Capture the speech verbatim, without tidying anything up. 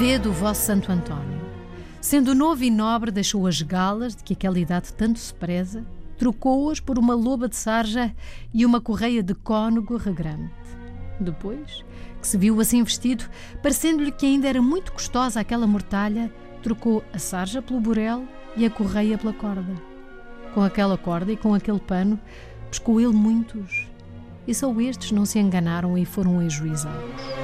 Vede o vosso Santo António. Sendo novo e nobre, deixou as galas de que aquela idade tanto se preza, trocou-as por uma loba de sarja e uma correia de cônego regrante. Depois, que se viu assim vestido, parecendo-lhe que ainda era muito custosa aquela mortalha, trocou a sarja pelo burel e a correia pela corda. Com aquela corda e com aquele pano, pescou ele muitos, e só estes não se enganaram e foram ajuizados.